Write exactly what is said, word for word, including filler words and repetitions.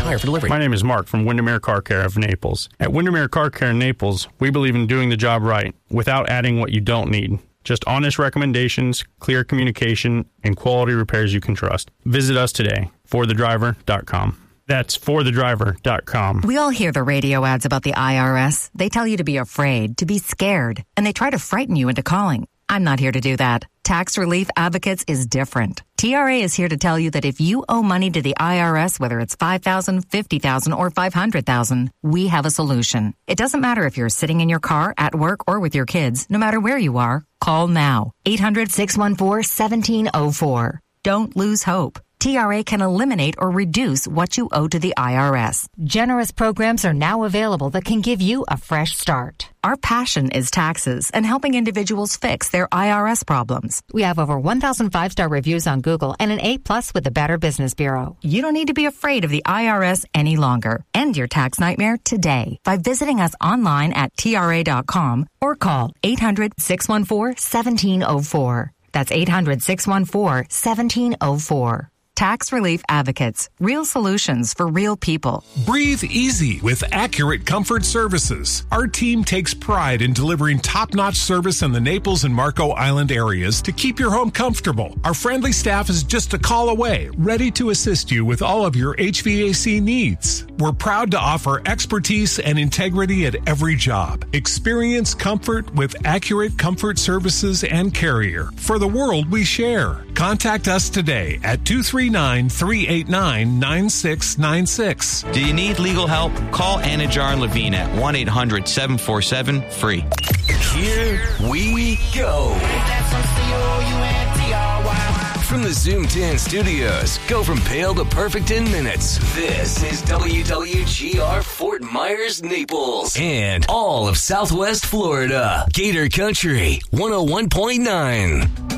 higher for delivery. My name is Mark from Windermere Car Care of Naples. At Windermere Car Care in Naples, we believe in doing the job right without adding what you don't need. Just honest recommendations, clear communication, and quality repairs you can trust. Visit us today, for the driver dot com. That's for the driver dot com. We all hear the radio ads about the I R S. They tell you to be afraid, to be scared, and they try to frighten you into calling. I'm not here to do that. Tax Relief Advocates is different. T R A is here to tell you that if you owe money to the I R S, whether it's five thousand dollars, fifty thousand dollars, or five hundred thousand dollars, we have a solution. It doesn't matter if you're sitting in your car, at work, or with your kids. No matter where you are, call now. eight hundred, six one four, one seven zero four. Don't lose hope. T R A can eliminate or reduce what you owe to the I R S. Generous programs are now available that can give you a fresh start. Our passion is taxes and helping individuals fix their I R S problems. We have over one thousand five-star reviews on Google and an A plus with the Better Business Bureau. You don't need to be afraid of the I R S any longer. End your tax nightmare today by visiting us online at T R A dot com or call eight hundred, six one four, one seven zero four. That's eight hundred, six one four, one seven zero four. Tax Relief Advocates. Real solutions for real people. Breathe easy with Accurate Comfort Services. Our team takes pride in delivering top-notch service in the Naples and Marco Island areas to keep your home comfortable. Our friendly staff is just a call away, ready to assist you with all of your H V A C needs. We're proud to offer expertise and integrity at every job. Experience comfort with Accurate Comfort Services and Carrier. For the world we share. Contact us today at two three nine, three eight nine, nine six nine six. Do you need legal help? Call Anajar and Levine at one eight hundred, seven four seven, free. Here we go. From the Zoom ten studios, go from pale to perfect in minutes. This is W W G R Fort Myers, Naples, and all of Southwest Florida. Gator Country, one oh one point nine.